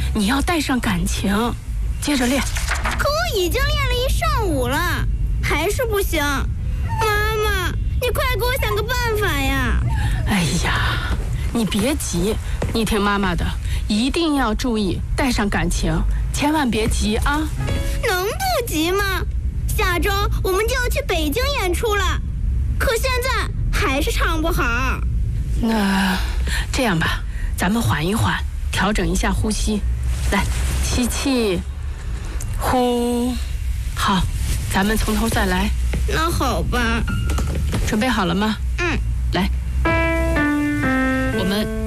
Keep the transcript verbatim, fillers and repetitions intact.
你要带上感情，接着练。 可我已经练了一上午了，还是不行。妈妈，你快给我想个办法呀！ 哎呀，你别急，你听妈妈的，一定要注意带上感情，千万别急啊。 能不急吗？下周我们就要去北京演出了，可现在还是唱不好。 那这样吧，咱们缓一缓，调整一下呼吸。来，吸气，呼，好，咱们从头再来。 那好吧。 准备好了吗？ 嗯。 来，我们